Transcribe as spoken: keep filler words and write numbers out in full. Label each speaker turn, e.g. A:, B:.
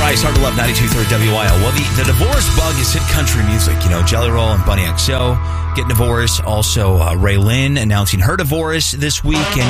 A: Price, Hard to Love, ninety-two point three W I L. Well, the, the divorce bug has hit country music. You know, Jelly Roll and Bunny X O getting divorced. Also, uh, Ray Lynn announcing her divorce this week. And